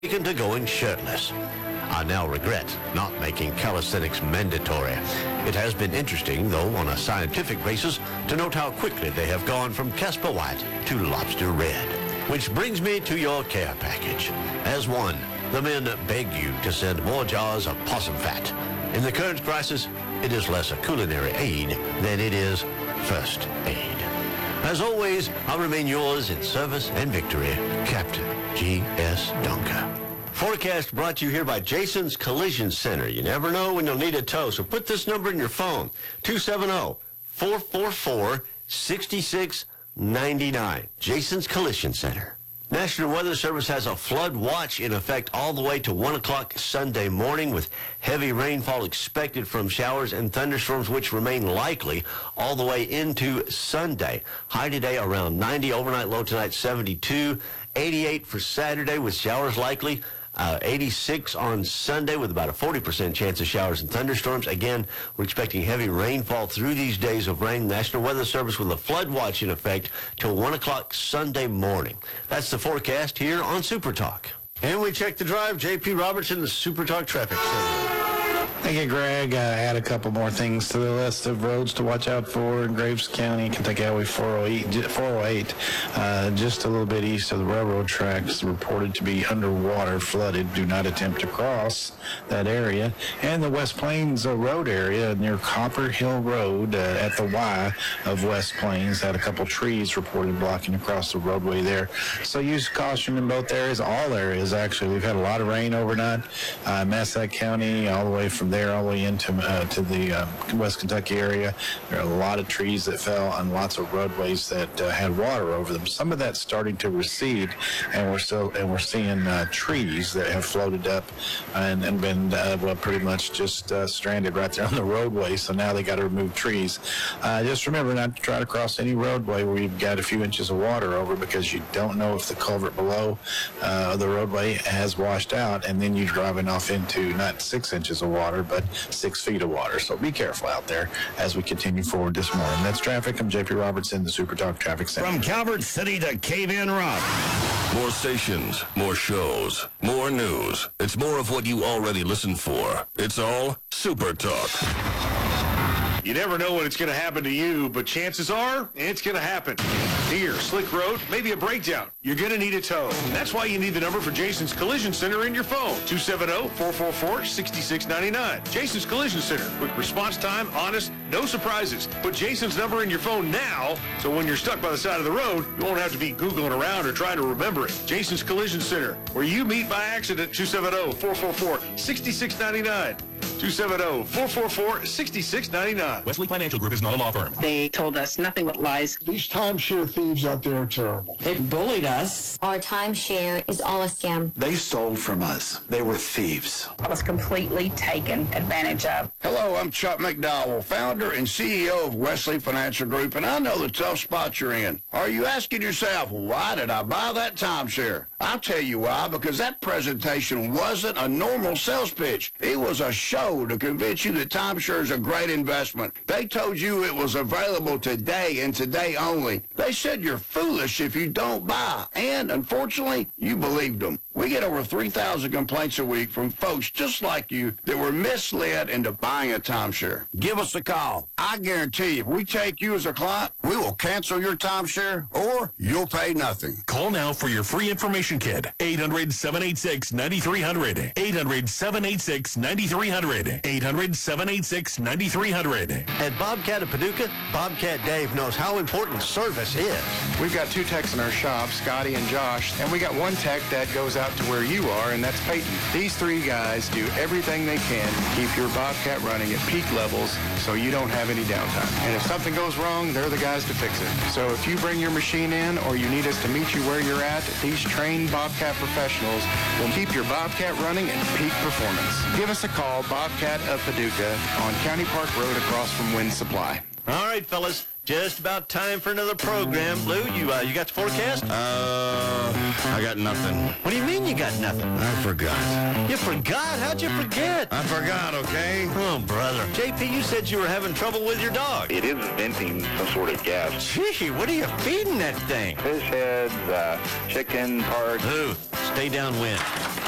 taken to going shirtless. I now regret not making calisthenics mandatory. It has been interesting, though, on a scientific basis, to note how quickly they have gone from Casper White to Lobster Red. Which brings me to your care package. As one, the men beg you to send more jars of possum fat. In the current crisis, it is less a culinary aid than it is first aid. As always, I'll remain yours in service and victory, Captain G.S. Dunker. Forecast brought to you here by Jason's Collision Center. You never know when you'll need a tow, so put this number in your phone, 270-444-6699. Jason's Collision Center. National Weather Service has a flood watch in effect all the way to 1 o'clock Sunday morning, with heavy rainfall expected from showers and thunderstorms, which remain likely all the way into Sunday. High today around 90, overnight low tonight 72, 88 for Saturday with showers likely. 86 on Sunday with about a 40% chance of showers and thunderstorms. Again, we're expecting heavy rainfall through these days of rain. National Weather Service with a flood watch in effect till 1 o'clock Sunday morning. That's the forecast here on Super Talk. And we check the drive. J.P. Robertson, the Super Talk Traffic Center. Thank you, Greg. Add a couple more things to the list of roads to watch out for in Graves County. Kentucky Highway 408, just a little bit east of the railroad tracks, reported to be underwater, flooded. Do not attempt to cross that area. And the West Plains Road area near Copper Hill Road at the Y of West Plains had a couple trees reported blocking across the roadway there. So use caution in both areas, all areas actually. We've had a lot of rain overnight. Massac County, all the way from there all the way into to the West Kentucky area. There are a lot of trees that fell on lots of roadways that had water over them. Some of that's starting to recede, and we're seeing trees that have floated up and been pretty much just stranded right there on the roadway. So now they got to remove trees. Just remember not to try to cross any roadway where you've got a few inches of water over, because you don't know if the culvert below the roadway has washed out, and then you're driving off into not 6 inches of water, but 6 feet of water. So be careful out there as we continue forward this morning. That's traffic. I'm J.P. Robertson, the Super Talk Traffic Center. From Calvert City to Cave-In Rock. More stations, more shows, more news. It's more of what you already listened for. It's all Super Talk. You never know when it's going to happen to you, but chances are it's going to happen. Here, slick road, maybe a breakdown. You're going to need a tow. That's why you need the number for Jason's Collision Center in your phone, 270-444-6699. Jason's Collision Center. Quick response time, honest, no surprises. Put Jason's number in your phone now, so when you're stuck by the side of the road, you won't have to be Googling around or trying to remember it. Jason's Collision Center, where you meet by accident, 270-444-6699. 270-444-6699. Wesley Financial Group is not a law firm. They told us nothing but lies. These timeshare thieves out there are terrible. They bullied us. Our timeshare is all a scam. They stole from us. They were thieves. I was completely taken advantage of. Hello, I'm Chuck McDowell, founder and CEO of Wesley Financial Group, and I know the tough spot you're in. Are you asking yourself, why did I buy that timeshare? I'll tell you why, because that presentation wasn't a normal sales pitch. It was a show to convince you that timeshare is a great investment. They told you it was available today and today only. They said you're foolish if you don't buy, and unfortunately, you believed them. We get over 3,000 complaints a week from folks just like you that were misled into buying a timeshare. Give us a call. I guarantee if we take you as a client, we will cancel your timeshare or you'll pay nothing. Call now for your free information kit. 800-786-9300. 800-786-9300. 800-786-9300. At Bobcat of Paducah, Bobcat Dave knows how important service is. We've got 2 techs in our shop, Scotty and Josh, and we got 1 tech that goes out to where you are, and that's Peyton. These 3 guys do everything they can to keep your Bobcat running at peak levels so you don't have any downtime. And if something goes wrong, they're the guys to fix it. So if you bring your machine in or you need us to meet you where you're at, these trained Bobcat professionals will keep your Bobcat running at peak performance. Give us a call, Bobcat of Paducah, on County Park Road across from Wind Supply. All right, fellas, just about time for another program. Lou, you got the forecast? I got nothing. What do you mean you got nothing? I forgot. You forgot? How'd you forget? I forgot, okay? Oh, brother. JP, you said you were having trouble with your dog. It is venting some sort of gas. Gee, what are you feeding that thing? Fish heads, chicken, parts. Lou, stay downwind.